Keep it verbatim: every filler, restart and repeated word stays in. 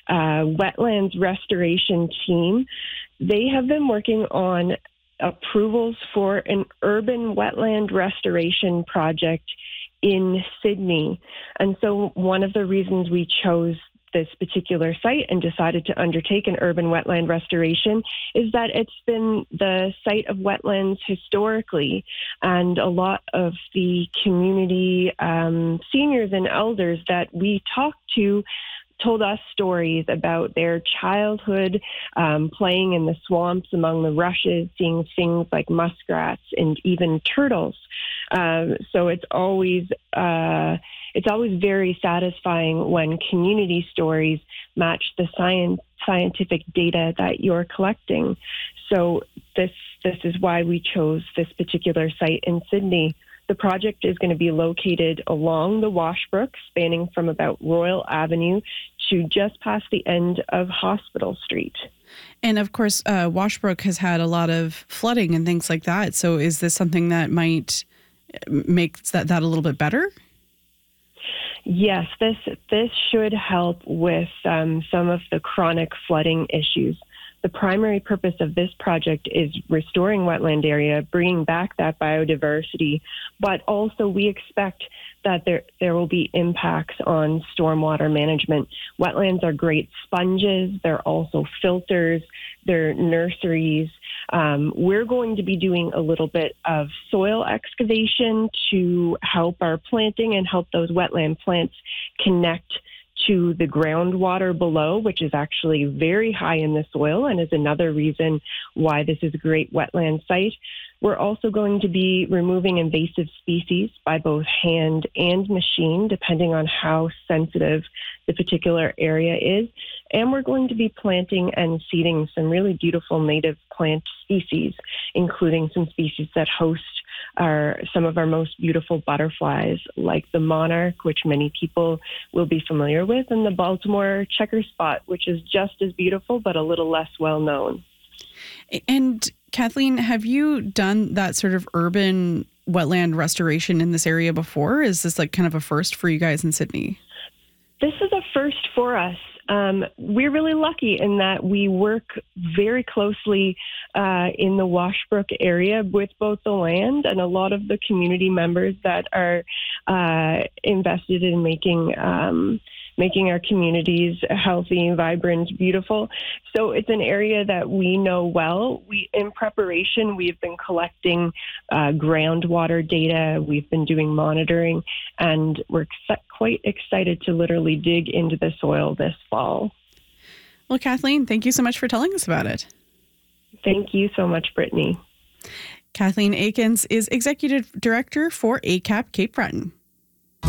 uh, wetlands restoration team. They have been working on approvals for an urban wetland restoration project in Sydney. And so one of the reasons we chose this particular site and decided to undertake an urban wetland restoration is that it's been the site of wetlands historically, and a lot of the community um, seniors and elders that we talked to told us stories about their childhood, um, playing in the swamps among the rushes, seeing things like muskrats and even turtles. Um, so it's always uh, it's always very satisfying when community stories match the science scientific data that you're collecting. So this this is why we chose this particular site in Sydney. The project is going to be located along the Washbrook, spanning from about Royal Avenue to just past the end of Hospital Street. And of course, uh, Washbrook has had a lot of flooding and things like that. So is this something that might make that, that a little bit better? Yes, this this should help with um, some of the chronic flooding issues. The primary purpose of this project is restoring wetland area, bringing back that biodiversity, but also we expect that there, there will be impacts on stormwater management. Wetlands are great sponges. They're also filters. They're nurseries. Um, we're going to be doing a little bit of soil excavation to help our planting and help those wetland plants connect to the groundwater below, which is actually very high in the soil and is another reason why this is a great wetland site. We're also going to be removing invasive species by both hand and machine, depending on how sensitive the particular area is. And we're going to be planting and seeding some really beautiful native plant species, including some species that host are some of our most beautiful butterflies, like the monarch, which many people will be familiar with, and the Baltimore checker spot, which is just as beautiful but a little less well known. And Kathleen, have you done that sort of urban wetland restoration in this area before? Is this like kind of a first for you guys in Sydney? This is a first for us. Um, we're really lucky in that we work very closely uh, in the Washbrook area with both the land and a lot of the community members that are uh, invested in making um, making our communities healthy, vibrant, beautiful. So it's an area that we know well. We, in preparation, we've been collecting uh, groundwater data. We've been doing monitoring, and we're ex- quite excited to literally dig into the soil this fall. Well, Kathleen, thank you so much for telling us about it. Thank you so much, Brittany. Kathleen Akins is Executive Director for A C A P Cape Breton.